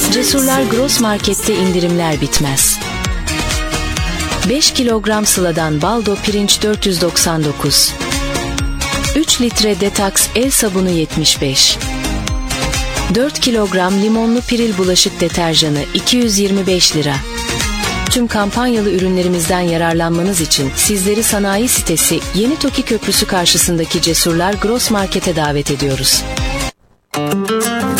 Cesurlar Gross Market'te indirimler bitmez. 5 kilogram Sıla'dan baldo pirinç 499. 3 litre Detox el sabunu 75. 4 kilogram limonlu Piril bulaşık deterjanı 225 lira. Tüm kampanyalı ürünlerimizden yararlanmanız için sizleri sanayi sitesi Yeni Toki Köprüsü karşısındaki Cesurlar Gross Market'e davet ediyoruz.